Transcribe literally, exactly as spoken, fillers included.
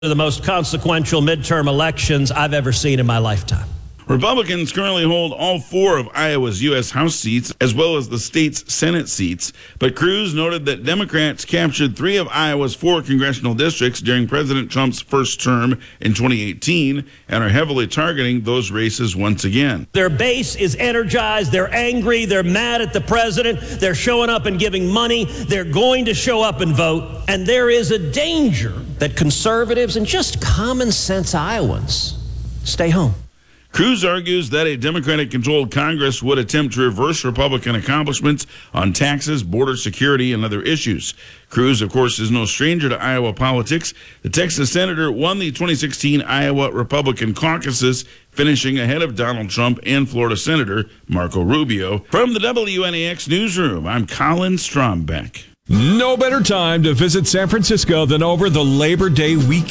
The most consequential midterm elections I've ever seen in my lifetime. Republicans currently hold all four of Iowa's U S House seats, as well as the state's Senate seats. But Cruz noted that Democrats captured three of Iowa's four congressional districts during President Trump's first term in twenty eighteen and are heavily targeting those races once again. Their base is energized. They're angry. They're mad at the president. They're showing up and giving money. They're going to show up and vote. And there is a danger that conservatives and just common sense Iowans stay home. Cruz argues that a Democratic-controlled Congress would attempt to reverse Republican accomplishments on taxes, border security, and other issues. Cruz, of course, is no stranger to Iowa politics. The Texas senator won the twenty sixteen Iowa Republican caucuses, finishing ahead of Donald Trump and Florida Senator Marco Rubio. From the W N A X newsroom, I'm Colin Strombeck. No better time to visit San Francisco than over the Labor Day weekend.